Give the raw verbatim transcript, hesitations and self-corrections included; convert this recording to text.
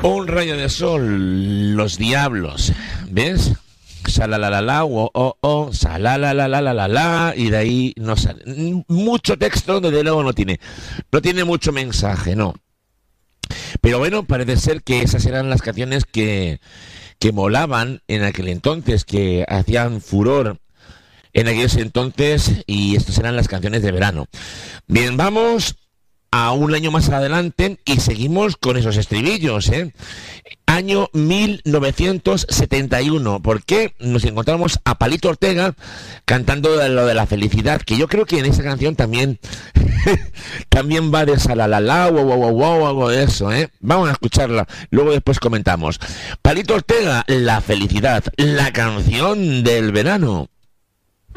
Un rayo de sol, Los Diablos, ¿ves? Salalalala, o o o, salalalalala, y de ahí no sale. Mucho texto, desde luego no tiene. No tiene mucho mensaje, no. Pero bueno, parece ser que esas eran las canciones que, que molaban en aquel entonces, que hacían furor en aquellos entonces, y estas eran las canciones de verano. Bien, vamos a un año más adelante y seguimos con esos estribillos, ¿eh? Año mil novecientos setenta y uno, porque nos encontramos a Palito Ortega cantando lo de la felicidad, que yo creo que en esa canción también también va de salalala, wow, wow, wow, wow, algo de eso, ¿eh? Vamos a escucharla, luego después comentamos. Palito Ortega, La Felicidad, la canción del verano.